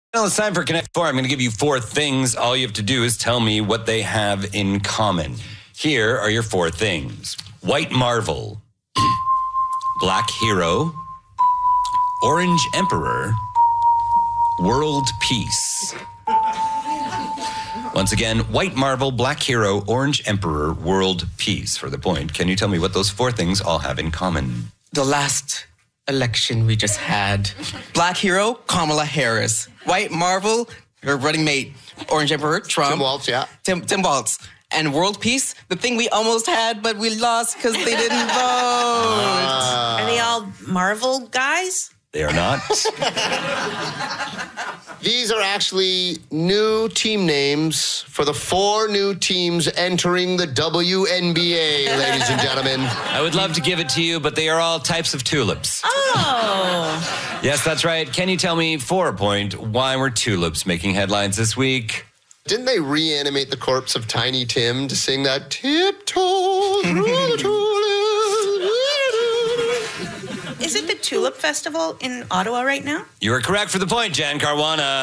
Well, it's time for Connect 4. I'm going to give you 4 things. All you have to do is tell me what they have in common. Here are your 4 things. White Marvel, Black Hero, Orange Emperor, World Peace. Once again, White Marvel, Black Hero, Orange Emperor, World Peace. For the point, can you tell me what those 4 things all have in common? The last election we just had. Black Hero, Kamala Harris. White Marvel, your running mate, Orange Emperor, Trump. Tim Walz, yeah. Tim Walz. And World Peace, the thing we almost had, but we lost because they didn't vote. Are they all Marvel guys? They are not. These are actually new team names for the 4 new teams entering the WNBA, ladies and gentlemen. I would love to give it to you, but they are all types of tulips. Oh. Yes, that's right. Can you tell me, for a point, why were tulips making headlines this week? Didn't they reanimate the corpse of Tiny Tim to sing that tiptoe through the tulips? Is it the Tulip Festival in Ottawa right now? You are correct for the point, Jan Caruana.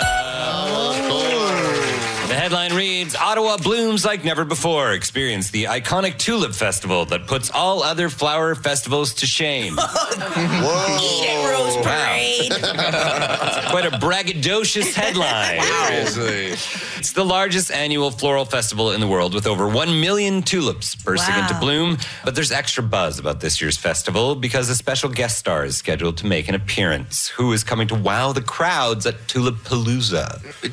The headline reads, Ottawa blooms like never before. Experience the iconic Tulip Festival that puts all other flower festivals to shame. Whoa. Eat it, Rose Parade. Quite a braggadocious headline. Seriously. It's the largest annual floral festival in the world with over 1 million tulips bursting into bloom. But there's extra buzz about this year's festival because a special guest star is scheduled to make an appearance. Who is coming to wow the crowds at Tulip Palooza?